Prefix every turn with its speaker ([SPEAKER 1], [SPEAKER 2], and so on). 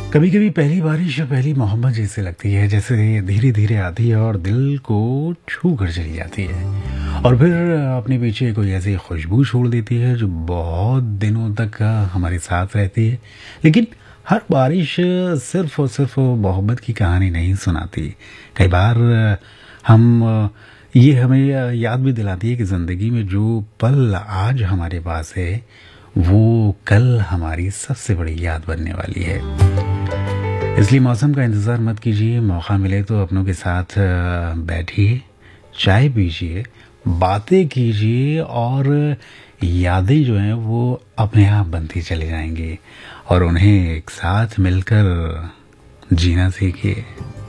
[SPEAKER 1] कभी कभी पहली बारिश या पहली मोहब्बत जैसे लगती है, जैसे धीरे धीरे आती है और दिल को छू कर चली जाती है और फिर अपने पीछे कोई ऐसी खुशबू छोड़ देती है जो बहुत दिनों तक हमारे साथ रहती है। लेकिन हर बारिश सिर्फ और सिर्फ मोहब्बत की कहानी नहीं सुनाती। कई बार हम ये हमें याद भी दिलाती है कि ज़िंदगी में जो पल आज हमारे पास है वो कल हमारी सबसे बड़ी याद बनने वाली है। इसलिए मौसम का इंतज़ार मत कीजिए, मौका मिले तो अपनों के साथ बैठिए, चाय पीजिए, बातें कीजिए और यादें जो हैं वो अपने आप बनती चली जाएंगी और उन्हें एक साथ मिलकर जीना सीखिए।